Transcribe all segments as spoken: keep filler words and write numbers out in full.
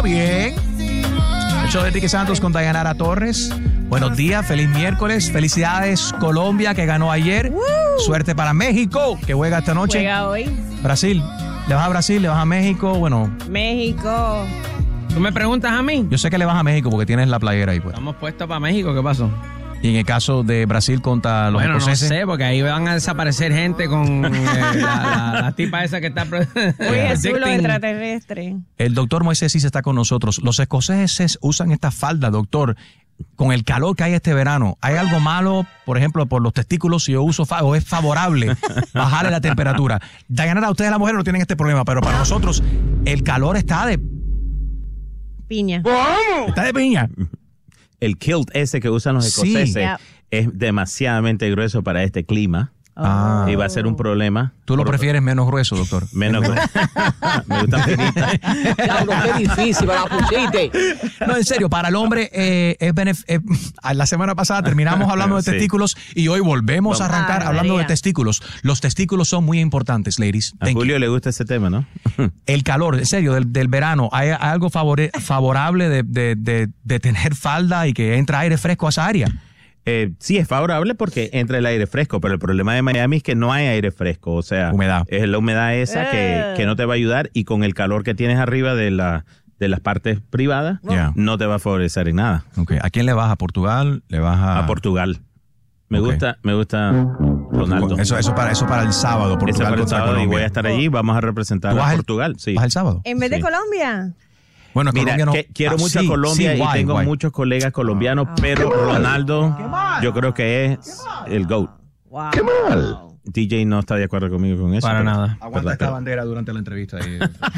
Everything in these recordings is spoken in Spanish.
bien. El show de Enrique Santos con Dayanara Torres. Buenos días, feliz miércoles. Felicidades Colombia que ganó ayer. Woo. Suerte para México que juega esta noche. Juega hoy. Brasil. ¿Le vas a Brasil? ¿Le vas a México? Bueno. México. ¿Tú me preguntas a mí? Yo sé que le vas a México porque tienes la playera ahí. Pues. Estamos puestos para México, ¿qué pasó? Y en el caso de Brasil contra los bueno, escoceses. No sé, porque ahí van a desaparecer gente con eh, la, la, la tipa esa que está... Uy, Jesús, los extraterrestres. El doctor Moisés sí está con nosotros. Los escoceses usan esta falda, doctor, con el calor que hay este verano. ¿Hay algo malo, por ejemplo, por los testículos si yo uso fa- o es favorable bajarle la temperatura? Dayanara, ustedes las mujeres no tienen este problema, pero para nosotros el calor está de... Piña. Está de piña. El kilt ese que usan los escoceses sí. yeah. es demasiadamente grueso para este clima. Ah. Y va a ser un problema. ¿Tú lo prefieres menos grueso, doctor? Menos grueso. Me gusta finita. Claro, qué difícil, me la pusiste. No, en serio, para el hombre, eh, es benef- eh, la semana pasada terminamos hablando de Sí. testículos y hoy volvemos a arrancar Ay, hablando María. de testículos. Los testículos son muy importantes, ladies. A Thank Julio you. le gusta ese tema, ¿no? El calor, en serio, del, del verano, ¿hay algo favore- favorable de, de, de, de tener falda y que entra aire fresco a esa área? Eh, sí, es favorable porque entra el aire fresco, pero el problema de Miami es que no hay aire fresco, o sea, Humedad. es la humedad esa que, que no te va a ayudar y con el calor que tienes arriba de, la, de las partes privadas, Yeah. no te va a favorecer en nada. Okay. ¿A quién le vas? ¿A Portugal? ¿Le vas a...? A Portugal. Me Ok. gusta, me gusta Ronaldo. Eso, eso, para, eso para el sábado, Portugal Ese para el contra sábado y Colombia. voy a estar allí, vamos a representar ¿Tú vas a el- Portugal. Sí. ¿Vas el sábado? En vez de Sí. Colombia. Bueno, Mira, Colombia no- que quiero ah, mucho sí, a Colombia sí, y guay, tengo guay. muchos colegas colombianos, pero Ronaldo yo creo que es el GOAT. Wow. D J no está de acuerdo conmigo con eso. Para pero- nada. Aguanta esta bandera durante la entrevista. Ahí.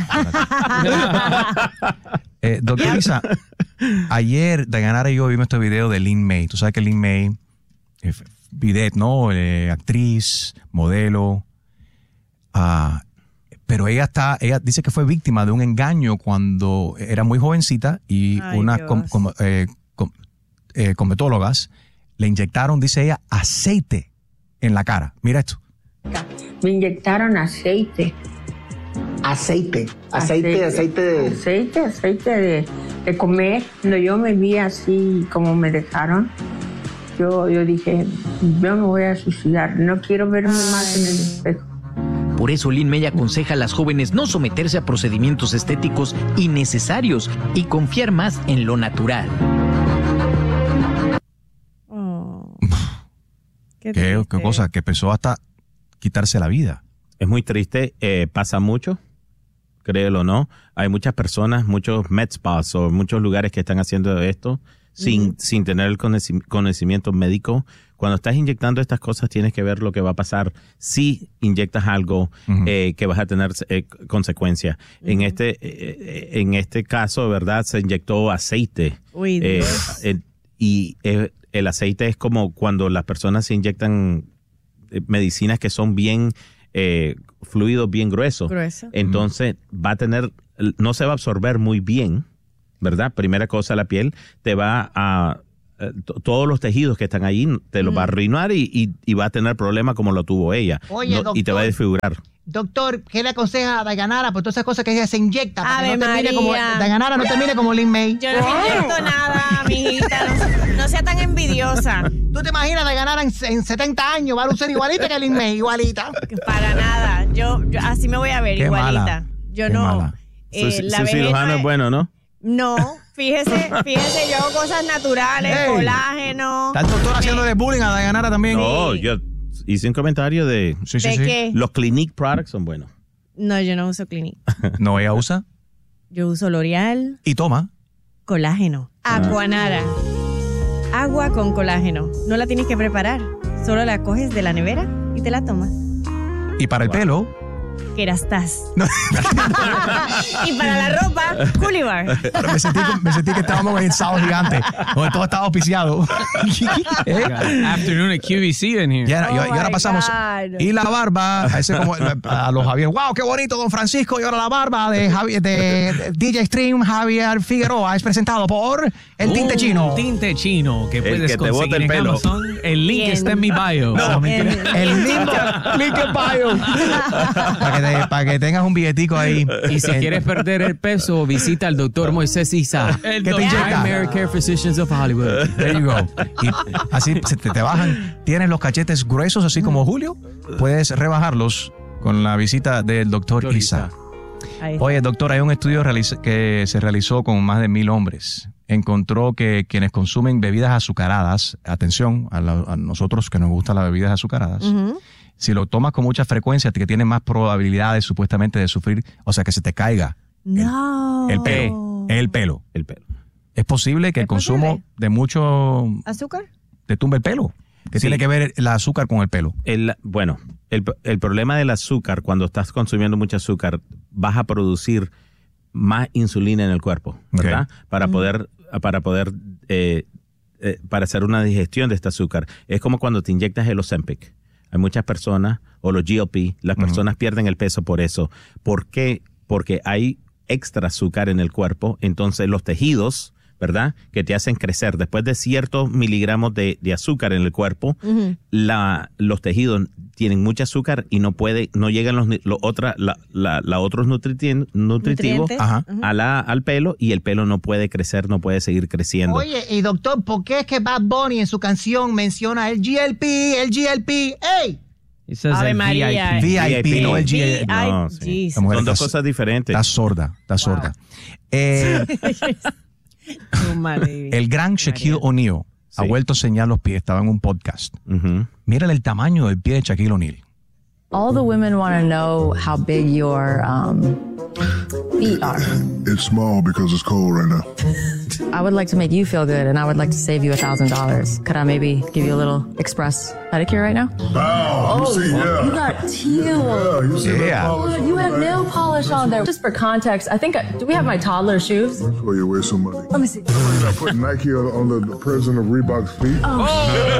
eh, doctor Isa, ayer Dayanara y yo vimos este video de Lin May. Tú sabes que Lin May es vidette, ¿no? Eh, actriz, modelo. Ah, pero ella está, ella dice que fue víctima de un engaño cuando era muy jovencita y Ay, unas Dios. com- com- eh, com- eh, cosmetólogas le inyectaron, dice ella, aceite en la cara. Mira esto. Me inyectaron aceite. Aceite, aceite, aceite de... Aceite, aceite de, de comer. Cuando yo me vi así como me dejaron, yo, yo dije, yo me voy a suicidar. No quiero verme más en el espejo. Por eso Lin May aconseja a las jóvenes no someterse a procedimientos estéticos innecesarios y confiar más en lo natural. Oh. ¿Qué, triste. qué cosa? Que pensó hasta quitarse la vida. Es muy triste, eh, pasa mucho, créelo o no. Hay muchas personas, muchos med spas o muchos lugares que están haciendo esto sin, Mm. sin tener el conocimiento, conocimiento médico. Cuando estás inyectando estas cosas tienes que ver lo que va a pasar si inyectas algo Ujú. eh, que vas a tener eh, consecuencias. En este eh, en este caso, ¿verdad? Se inyectó aceite. Uy, Eh, Dios. eh, y eh, el aceite es como cuando las personas se inyectan eh, medicinas que son bien eh, fluidos, bien gruesos. Grueso. Entonces va a tener, no se va a absorber muy bien, ¿verdad? Primera cosa, la piel te va a, eh, t- todos los tejidos que están ahí te los va a arruinar y, y, y va a tener problemas como lo tuvo ella. Oye, No- y te va a doctor. desfigurar. Doctor, ¿qué le aconseja a Dayanara por todas esas cosas que ella se inyecta? Para que Ave no termine María. como Dayanara no termine como Lin May. Yo no me inyecto nada, mijita. No, no sea tan envidiosa. ¿Tú te imaginas a Dayanara en, en setenta años va a lucir igualita que Lin May? Igualita. Para nada. Yo, yo así me voy a ver, Qué igualita. mala. Yo Qué no. mala. eh, su la su vejez cirujano no es bueno, ¿no? No, fíjese, fíjese, yo hago cosas naturales, Hey. colágeno. Está el doctor haciéndole bullying a Dayanara también. No, yo hice un comentario de Sí, sí, ¿De sí. qué? los Clinique products son buenos. No, yo no uso Clinique. No, ella usa Yo uso L'Oreal, y toma. colágeno, Aquanara. Agua con colágeno. No la tienes que preparar. Solo la coges de la nevera y te la tomas. Y para el pelo, Kerastase. Y para la ropa, Culibar. pero me sentí, me sentí que estábamos en el sábado gigante, donde todo estaba auspiciado. ¿Eh? Afternoon at Q V C in here. Y ahora, y- Oh y ahora my pasamos. God. Y la barba, a, ese como, a los Javier. ¡Wow, qué bonito, don Francisco! Y ahora la barba de, Javi- de, de D J Stream Javier Figueroa es presentado por el tinte Un chino. Tinte chino que puedes que te conseguir bote el en pelo. Amazon. El link Bien. está en mi bio. No, En- el link, link en bio. Para que te- pa' que tengas un billetico ahí. Y si quieres perder el peso, visita al doctor Moisés Isa. ¿Qué te inyecta? Primary Care Physicians of Hollywood. There you go. Y así se te, te bajan. Tienes los cachetes gruesos, así como Julio. Puedes rebajarlos con la visita del doctor Isa. Ahí. Oye, doctor, hay un estudio realiz- que se realizó con más de mil hombres. Encontró que quienes consumen bebidas azucaradas, atención a, la- a nosotros que nos gustan las bebidas azucaradas, Ujú. si lo tomas con mucha frecuencia, que tienes más probabilidades supuestamente de sufrir, o sea, que se te caiga No. el pelo. El pelo. El pelo. Es posible que el ¿Es posible? consumo de mucho ¿Azúcar? te tumbe el pelo. ¿Qué Sí. tiene que ver el azúcar con el pelo? El, bueno, el, el problema del azúcar, cuando estás consumiendo mucho azúcar, vas a producir más insulina en el cuerpo, ¿verdad? Ok. Para poder, para poder, eh, eh, para hacer una digestión de este azúcar. Es como cuando te inyectas el Ozempic. Hay muchas personas, o los G L P, las personas pierden el peso por eso. ¿Por qué? Porque hay extra azúcar en el cuerpo, entonces los tejidos, ¿verdad? Que te hacen crecer. Después de ciertos miligramos de, de azúcar en el cuerpo, Ujú. la, los tejidos tienen mucho azúcar y no puede, no llegan los, los otra, la, la, la otros nutriti- nutritivos Nutrientes. Ajá. Ujú. a la, al pelo y el pelo no puede crecer, no puede seguir creciendo. Oye, y doctor, ¿por qué es que Bad Bunny en su canción menciona el G L P, el G L P? ¡Ey! It says Ave el María. V I P. V I P, no el G L P. Ay, No, sí. Jesus. La mujer Son dos está- cosas diferentes. Está sorda, está sorda. Eh, Too many. el gran Shaquille O'Neal ha Sí. vuelto a enseñar los pies, estaba en un podcast. Ujú. Mírale el tamaño del pie de Shaquille O'Neal. All the women want to know how big your um, feet are. It's small because it's cold right now. I would like to make you feel good, and I would like to save you a thousand dollars. Could I maybe give you a little express pedicure right now? Wow, you see, yeah. You got teal. Yeah, you see that Yeah. polish? You have nail polish on there. Just for context, I think, I, do we have my toddler shoes? That's where you waste some money. Let me see. I put Nike on, on the president of Reebok's feet. Oh.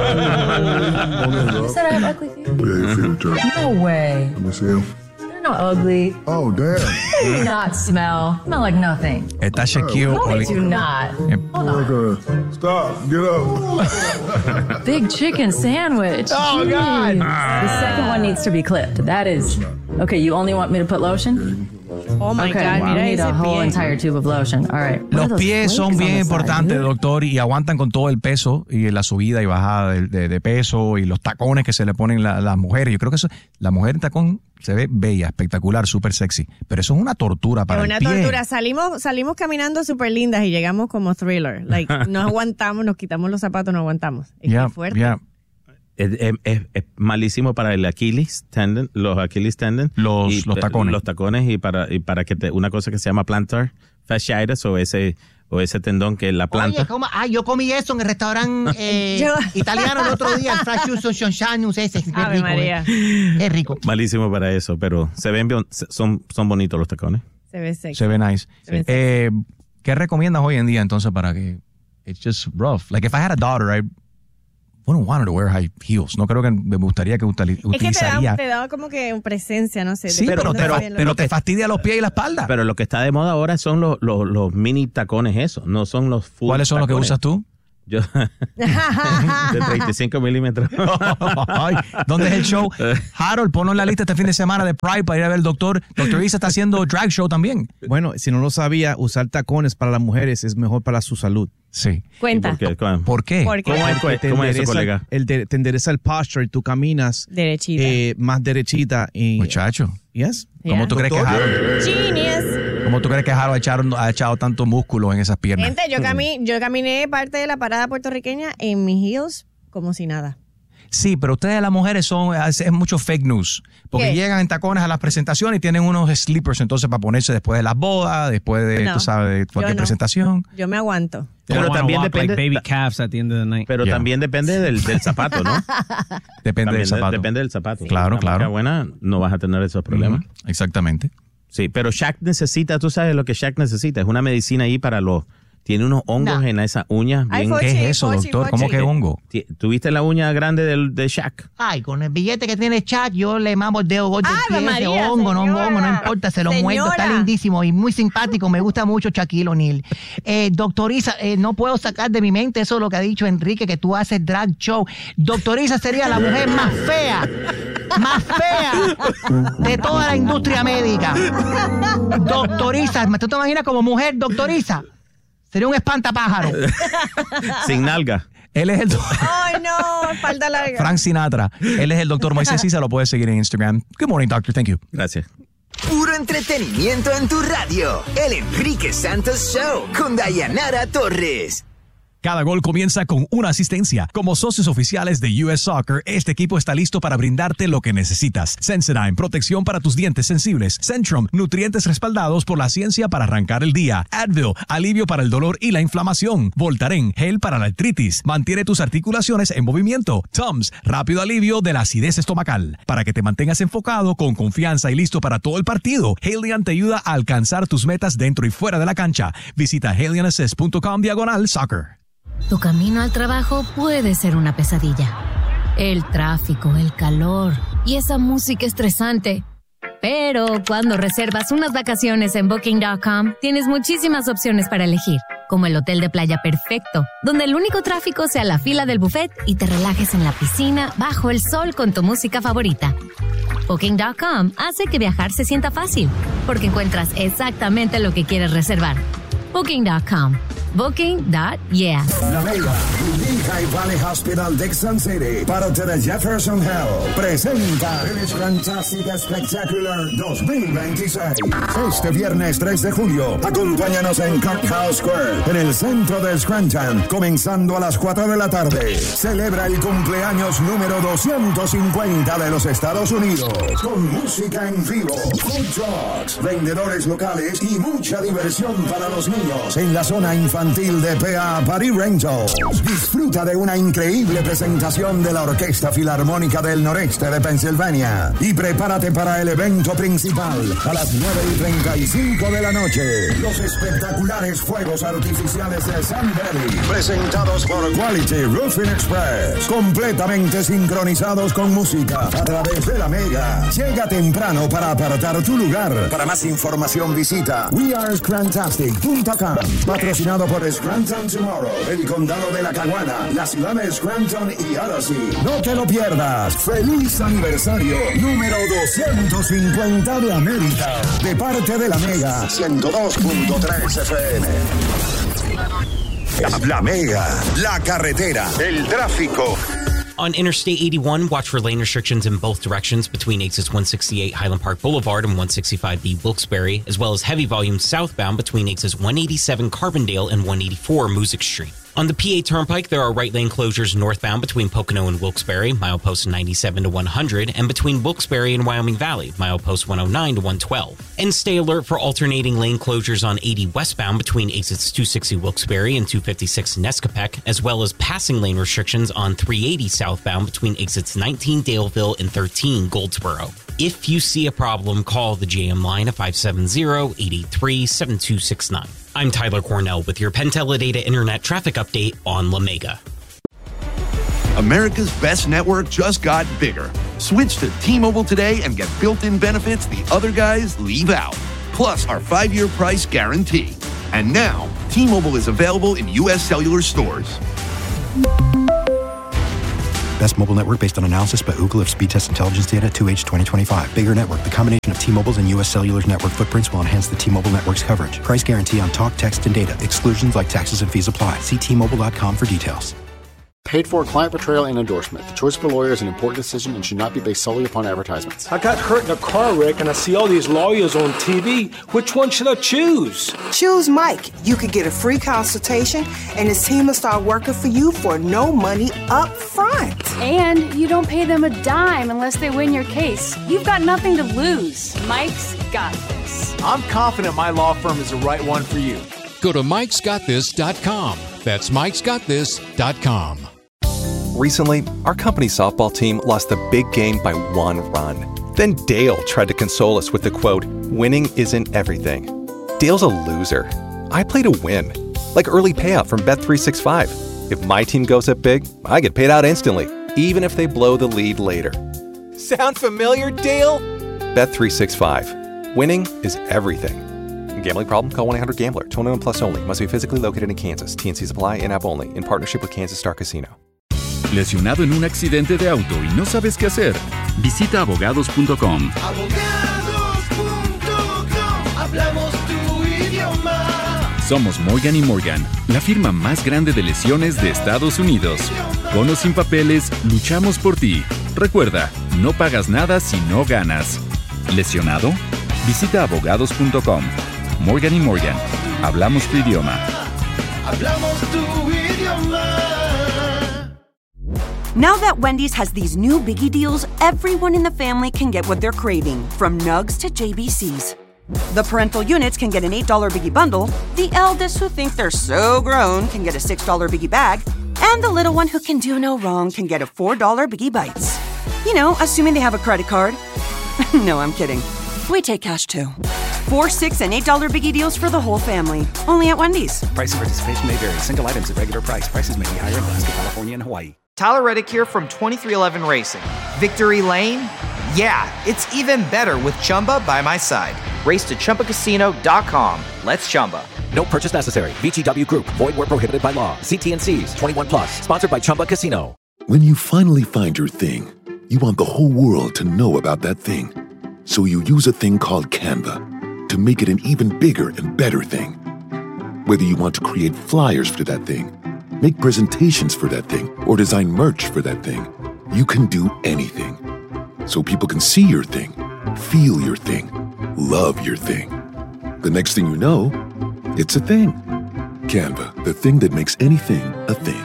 Oh. You said I have ugly feet? Yeah, your feet are terrible. No way. Let me see them. They're not ugly. Oh, damn. They do not smell. Smell like nothing. Está Shaquille No, they do O'Neal. not. Hold on. Okay. Stop. Get up. Big chicken sandwich. Oh, God. The second one needs to be clipped. That is. Okay, you only want me to put lotion? Oh my Okay, God, you mira need ese a whole pie. entire tube of lotion. All right. What are Los those pies son flakes on bien the side, importantes, dude? doctor, y aguantan con todo el peso y la subida y bajada de, de- de peso y los tacones que se le ponen la- las mujeres. Yo creo que eso, la mujer en tacón se ve bella, espectacular, súper sexy, pero eso es una tortura para Es el una pie. tortura. Salimos, salimos caminando súper lindas y llegamos como Thriller. Like, no aguantamos, nos quitamos los zapatos, no aguantamos. Es Ya, que fuerte. ya. Es, es- es- es malísimo para el Achilles tendon, los Achilles tendon. Los- y, los eh, tacones. Los tacones y para, y para que te, una cosa que se llama plantar fasciitis o ese, o ese tendón que la planta. Oye, ¿cómo? Ay, yo comí eso en el restaurante eh, Yo- italiano el otro día, el Fraccius Sonshanius ese. Qué Ave rico, María. eh. Es rico. Malísimo para eso, pero se ven bien- son, son bonitos los tacones. Se ve sexy. Se ve nice. Se ve Eh, ¿Qué recomiendas hoy en día entonces para que it's just rough? Like if I had a daughter, I wouldn't want her to wear high heels. No creo que me gustaría que utili- Es que te utilizaría. da, te da como que presencia, no sé. Sí, pero, dependiendo pero, bien lo pero que- te fastidia los pies y la espalda. Pero lo que está de moda ahora son los, los, los mini tacones esos, no son los full ¿Cuáles son los que tacones. usas tú? Yo, de treinta y cinco milímetros. Ay, ¿dónde es el show? Harold, ponlo en la lista este fin de semana de Pride para ir a ver el doctor. Doctor Isa está haciendo drag show también. Bueno, si no lo sabía, usar tacones para las mujeres es mejor para su salud. Sí. Cuenta. ¿Por qué? ¿Cómo? ¿Por qué? ¿Por qué? ¿Cómo es, Te cómo es eso, endereza- colega? el de- te endereza el posture y tú caminas Derechita. eh, más derechita. Y, Muchacho, Yes. ¿cómo Yeah. tú crees que Doctor. Harold, Genius. cómo tú crees que Harold ha echado, ha echado tanto músculo en esas piernas? Gente, yo, cami yo caminé parte de la parada puertorriqueña en mis heels como si nada. Sí, pero ustedes las mujeres son es, es mucho fake news, porque ¿Qué? llegan en tacones a las presentaciones y tienen unos slippers entonces para ponerse después de las bodas, después de, No, tú sabes, de cualquier yo no. presentación. Yo me aguanto. They Pero don't wanna también walk like depende- baby calves at the end of the night. Pero Yeah. también depende del, del zapato, ¿no? Depende También del zapato. de- depende del zapato. Claro, Una claro. marca buena, no vas a tener esos problemas. Ujú, exactamente. Sí, pero Shaq necesita, tú sabes lo que Shaq necesita, es una medicina ahí para los, Tiene unos hongos No. en esas uñas. Ay, Bien... Fochi, ¿Qué es eso, Fochi, doctor? ¿Cómo Fochi. que hongo? Ti- ¿Tuviste la uña grande del, de Shaq? Ay, con el billete que tiene Chuck, yo le mamo el dedo gordo del ¡Ave pie, ese María, hongo, no señora! hongo, no importa, se lo muerdo, está Señora. lindísimo y muy simpático, me gusta mucho Shaquille O'Neal. Eh, doctor Isa, eh, no puedo sacar de mi mente eso lo que ha dicho Enrique, que tú haces drag show. Doctor Isa sería la mujer más fea, más fea de toda la industria médica. Doctor Isa, ¿tú te imaginas como mujer, Doctor Isa? Sería un espantapájaro. Sin nalga. Él es el do- Ay, no, falta larga. Frank Sinatra. Él es el doctor Moisés Isa, lo puedes seguir en Instagram. Good morning, doctor. Thank you. Gracias. Puro entretenimiento en tu radio. El Enrique Santos Show con Dayanara Torres. Cada gol comienza con una asistencia. Como socios oficiales de U S Soccer, este equipo está listo para brindarte lo que necesitas. Sensodyne, protección para tus dientes sensibles. Centrum, nutrientes respaldados por la ciencia para arrancar el día. Advil, alivio para el dolor y la inflamación. Voltaren, gel para la artritis. Mantiene tus articulaciones en movimiento. Tums, rápido alivio de la acidez estomacal. Para que te mantengas enfocado, con confianza y listo para todo el partido, Halion te ayuda a alcanzar tus metas dentro y fuera de la cancha. Visita halion assist punto com diagonal soccer. Tu camino al trabajo puede ser una pesadilla. El tráfico, el calor y esa música estresante. Pero cuando reservas unas vacaciones en Booking punto com, tienes muchísimas opciones para elegir, como el hotel de playa perfecto, donde el único tráfico sea la fila del buffet y te relajes en la piscina bajo el sol con tu música favorita. Booking punto com hace que viajar se sienta fácil, porque encuentras exactamente lo que quieres reservar. Booking punto com. Booking punto yeah. La Mega, Lehigh Valley Hospital de Sun City, parte de Jefferson Health, presenta el Fantastic Spectacular dos mil veintiséis. Este viernes tres de julio, acompáñanos en Courthouse Square, en el centro de Scranton, comenzando a las cuatro de la tarde. Celebra el cumpleaños número doscientos cincuenta de los Estados Unidos, con música en vivo, food trucks, vendedores locales y mucha diversión para los niños en la zona infantil de P A Party Rentals. Disfruta de una increíble presentación de la Orquesta Filarmónica del Noreste de Pensilvania y prepárate para el evento principal a las nueve y treinta y cinco de la noche. Los espectaculares fuegos artificiales de Sun Valley, presentados por Quality Roofing Express, completamente sincronizados con música a través de la Mega. Llega temprano para apartar tu lugar. Para más información visita we are scrantastic punto com. Patrocinado por Scranton Tomorrow, el condado de La Caguana, la ciudad de Scranton y Odyssey. No te lo pierdas. Feliz aniversario número doscientos cincuenta de América, de parte de la Mega ciento dos punto tres F M. La, la Mega, la carretera, el tráfico. On Interstate eighty-one, watch for lane restrictions in both directions between exits one sixty-eight Highland Park Boulevard and one sixty-five B Wilkes-Barre, as well as heavy volume southbound between exits one eighty-seven Carbondale and one eighty-four Musick Street. On the P A Turnpike, there are right lane closures northbound between Pocono and Wilkes-Barre, milepost ninety-seven to one hundred, and between Wilkes-Barre and Wyoming Valley, milepost one oh nine to one twelve. And stay alert for alternating lane closures on eighty westbound between exits two sixty Wilkes-Barre and two fifty-six Nescopec, as well as passing lane restrictions on three eighty southbound between exits nineteen Daleville and thirteen Goldsboro. If you see a problem, call the J M line at five seven zero, eight eight three, seven two six nine. I'm Tyler Cornell with your Penn Teledata Internet traffic update on La Mega. America's best network just got bigger. Switch to T-Mobile today and get built-in benefits the other guys leave out. Plus our five-year price guarantee. And now, T-Mobile is available in U S Cellular stores. Best mobile network based on analysis by Ookla of speed test intelligence data two H twenty twenty-five. Bigger network. The combination of T-Mobile's and U S Cellular's network footprints will enhance the T-Mobile network's coverage. Price guarantee on talk, text, and data. Exclusions like taxes and fees apply. See T Mobile dot com for details. Paid for client portrayal and endorsement. The choice of a lawyer is an important decision and should not be based solely upon advertisements. I got hurt in a car wreck and I see all these lawyers on T V. Which one should I choose? Choose Mike. You could get a free consultation and his team will start working for you for no money up front. And you don't pay them a dime unless they win your case. You've got nothing to lose. Mike's got this. I'm confident my law firm is the right one for you. Go to mikes got this dot com. That's mikes got this dot com. Recently, our company softball team lost the big game by one run. Then Dale tried to console us with the quote, "Winning isn't everything." Dale's a loser. I play to win. like early payout from Bet three sixty-five. If my team goes up big, I get paid out instantly, even if they blow the lead later. Sound familiar, Dale? Bet three sixty-five. Winning is everything. Gambling problem? Call one eight hundred gambler. twenty-one plus only. Must be physically located in Kansas. T N Cs apply. In-app only. In partnership with Kansas Star Casino. ¿Lesionado en un accidente de auto y no sabes qué hacer? Visita abogados punto com. Abogados punto com. Hablamos tu idioma. Somos Morgan y Morgan, la firma más grande de lesiones de Estados Unidos. Con o sin papeles, luchamos por ti. Recuerda, no pagas nada si no ganas. ¿Lesionado? Visita abogados punto com. Morgan y Morgan. Hablamos tu idioma. Hablamos tu idioma. Now that Wendy's has these new biggie deals, everyone in the family can get what they're craving, from nugs to J B Cs. The parental units can get an eight dollar biggie bundle, the eldest who think they're so grown can get a six dollar biggie bag, and the little one who can do no wrong can get a four dollar biggie bites. You know, assuming they have a credit card. No, I'm kidding. We take cash too. Four, six, and eight dollar biggie deals for the whole family. Only at Wendy's. Price and participation may vary. Single items at regular price. Prices may be higher in Alaska, California, and Hawaii. Tyler Reddick here from twenty-three eleven Racing. Victory Lane? Yeah, it's even better with Chumba by my side. Race to Chumba Casino dot com. Let's Chumba. No purchase necessary. V G W Group. Void where prohibited by law. See T N Cs. twenty-one plus. Sponsored by Chumba Casino. When you finally find your thing, you want the whole world to know about that thing. So you use a thing called Canva to make it an even bigger and better thing. Whether you want to create flyers for that thing, make presentations for that thing, or design merch for that thing, you can do anything. So people can see your thing, feel your thing, love your thing. The next thing you know, it's a thing. Canva, the thing that makes anything a thing.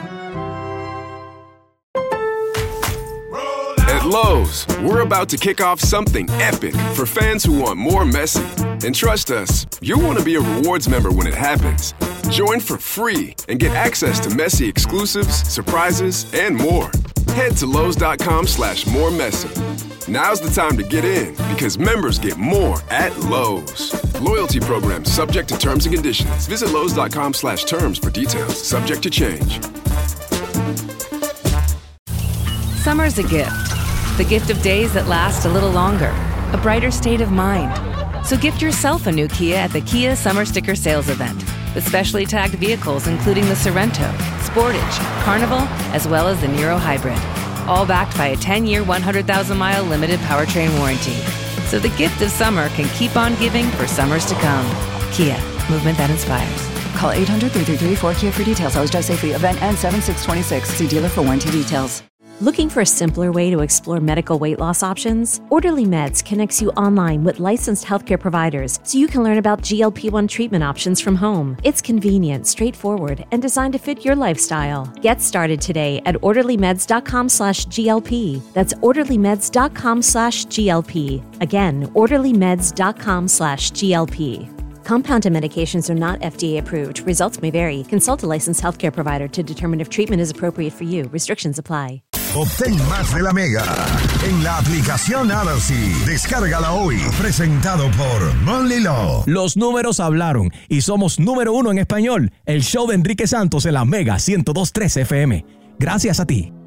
At Lowe's, we're about to kick off something epic for fans who want more Messi. And trust us, you'll want to be a rewards member when it happens. Join for free and get access to Messi exclusives, surprises, and more. Head to Lowe's.com slash more Messi. Now's the time to get in because members get more at Lowe's. Loyalty program subject to terms and conditions. Visit Lowe's.com slash terms for details. Subject to change. Summer's a gift. The gift of days that last a little longer. A brighter state of mind. So gift yourself a new Kia at the Kia Summer Sticker Sales Event. With specially tagged vehicles including the Sorrento, Sportage, Carnival, as well as the Niro Hybrid. All backed by a ten-year, one hundred thousand mile limited powertrain warranty. So the gift of summer can keep on giving for summers to come. Kia, movement that inspires. Call eight hundred, three three three, four K I A for details. Always drive safely. Event ends seven six twenty-six. See dealer for warranty details. Looking for a simpler way to explore medical weight loss options? Orderly Meds connects you online with licensed healthcare providers so you can learn about G L P one treatment options from home. It's convenient, straightforward, and designed to fit your lifestyle. Get started today at orderlymeds.com slash GLP. That's orderlymeds.com slash GLP. Again, orderlymeds.com slash GLP. Compounded medications are not F D A approved. Results may vary. Consult a licensed healthcare provider to determine if treatment is appropriate for you. Restrictions apply. Obtén más de la Mega en la aplicación Odyssey. Descárgala hoy. Presentado por Monly Law. Los números hablaron y somos número uno en español. El show de Enrique Santos en la Mega ciento dos punto tres F M. Gracias a ti.